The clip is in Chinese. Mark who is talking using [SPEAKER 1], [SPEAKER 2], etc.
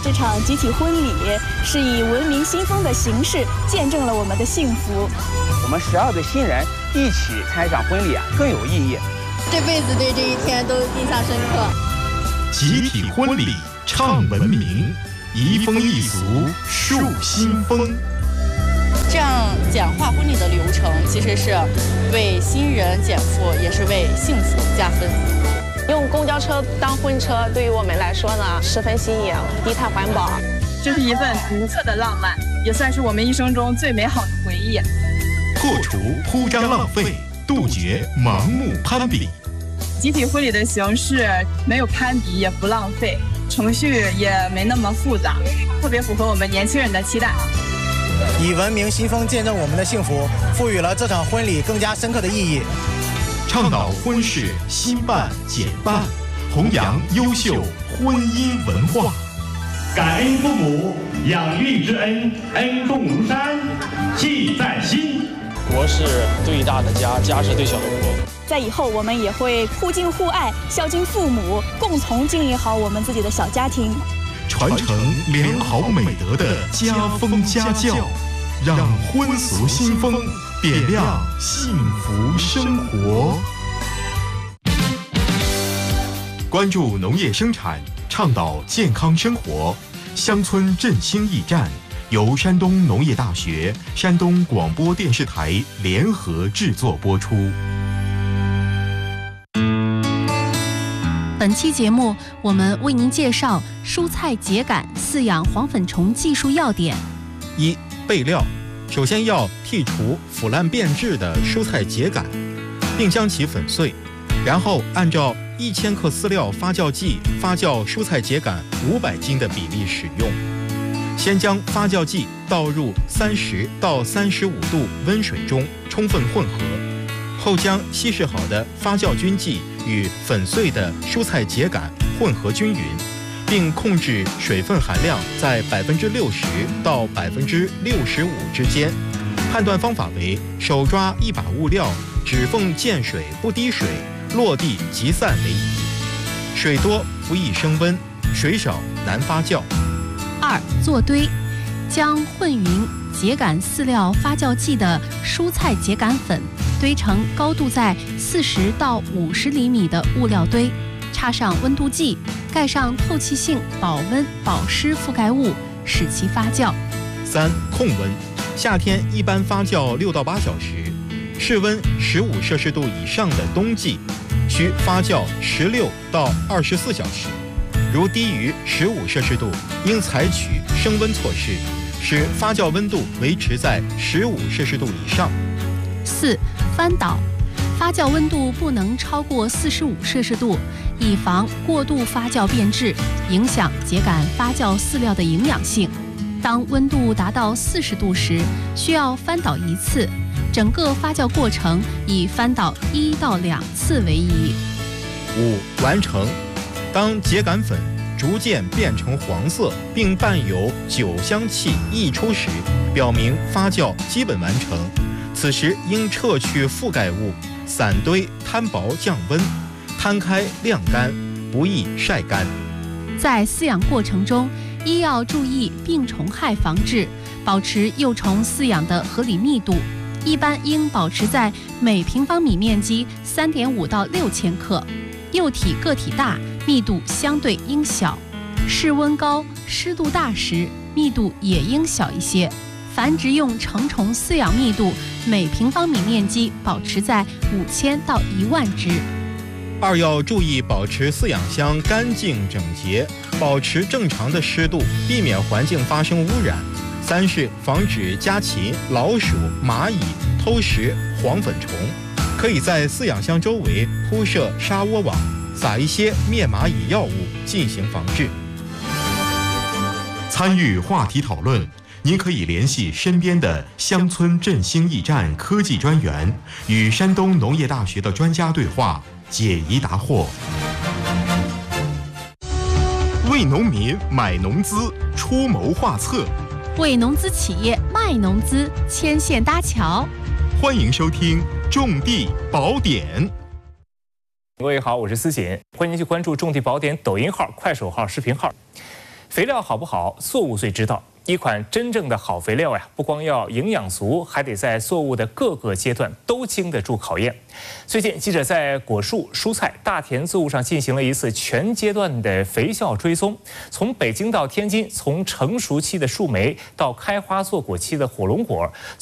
[SPEAKER 1] 这场集体婚礼是以文明新风的形式见证了我们的幸福。
[SPEAKER 2] 我们12对新人一起参与这场婚礼更有意义。
[SPEAKER 3] 这辈子对这一天都印象深刻。
[SPEAKER 4] 集体婚礼唱文明，移风易俗树新风。
[SPEAKER 5] 这样简化婚礼的流程，其实是为新人减负，也是为幸福加分。
[SPEAKER 6] 用公交车当婚车，对于我们来说呢，十分新颖，低碳环保。
[SPEAKER 7] 这是一份独特的浪漫，也算是我们一生中最美好的回忆。
[SPEAKER 4] 破除铺张浪费，杜绝盲目攀比。
[SPEAKER 7] 集体婚礼的形式没有攀比，也不浪费，程序也没那么复杂，特别符合我们年轻人的期待。
[SPEAKER 8] 以文明新风见证我们的幸福，赋予了这场婚礼更加深刻的意义。
[SPEAKER 4] 倡导婚事新办简办，弘扬优秀婚姻文化。
[SPEAKER 9] 感恩父母养育之恩，恩重如山，记在心。
[SPEAKER 10] 国是对大的家，家是对小的国。
[SPEAKER 1] 在以后，我们也会互敬互爱，孝敬父母，共同经营好我们自己的小家庭，
[SPEAKER 4] 传承良好美德的家风家教，让婚俗新风点亮幸福生活。关注农业生产，倡导健康生活，乡村振兴驿站由山东农业大学、山东广播电视台联合制作播出。
[SPEAKER 11] 本期节目，我们为您介绍蔬菜秸秆饲养黄粉虫技术要点。
[SPEAKER 12] 1、备料。首先要剔除腐烂变质的蔬菜秸秆，并将其粉碎，然后按照1000克饲料发酵剂发酵蔬菜秸秆500斤的比例使用。先将发酵剂倒入30到35度温水中充分混合，后将稀释好的发酵菌剂与粉碎的蔬菜秸秆混合均匀，并控制水分含量在60%到65%之间。判断方法为：手抓一把物料，指缝见水不滴水，落地即散为宜。水多不易升温，水少难发酵。
[SPEAKER 11] 2、做堆。将混匀秸秆饲料发酵剂的蔬菜秸秆粉堆成高度在40到50厘米的物料堆，插上温度计，盖上透气性保温保湿覆盖物，使其发酵。
[SPEAKER 12] 3、控温。夏天一般发酵6到8小时，室温15摄氏度以上的冬季需发酵16到24小时。如低于15摄氏度，应采取升温措施，使发酵温度维持在15摄氏度以上。
[SPEAKER 11] 4、翻倒。发酵温度不能超过45摄氏度，以防过度发酵变质，影响秸秆发酵饲料的营养性。当温度达到40度时，需要翻倒1次，整个发酵过程以翻倒1到2次为宜。
[SPEAKER 12] 5、完成。当秸秆粉逐渐变成黄色，并伴有酒香气溢出时，表明发酵基本完成。此时应撤去覆盖物，散堆摊薄降温，摊开晾干，不宜晒干。
[SPEAKER 11] 在饲养过程中，一要注意病虫害防治，保持幼虫饲养的合理密度，一般应保持在每平方米面积3.5到6千克。幼体个体大，密度相对应小。室温高、湿度大时，密度也应小一些。繁殖用成虫饲养密度每平方米面积保持在5000到10000只。
[SPEAKER 12] 2、要注意保持饲养箱干净整洁，保持正常的湿度，避免环境发生污染。3是防止家禽、老鼠、蚂蚁偷食黄粉虫，可以在饲养箱周围铺设沙窝网，撒一些灭蚂蚁药物进行防治。
[SPEAKER 4] 参与话题讨论，您可以联系身边的乡村振兴驿站科技专员，与山东农业大学的专家对话，解疑答惑。为农民买农资，出谋划策；
[SPEAKER 11] 为农资企业卖农资，牵线搭桥。
[SPEAKER 4] 欢迎收听《种地宝典》。
[SPEAKER 13] 各位好，我是思锦，欢迎继续关注《种地宝典》抖音号、快手号、视频号。 肥料好不好，作物最知道。一款真正的好肥料呀，不光要营养足，还得在作物的各个阶段都经得住考验。最近，记者在果树、蔬菜、大田作物上进行了一次全阶段的肥效追踪，从北京到天津，从成熟期的树莓到开花做果期的火龙果。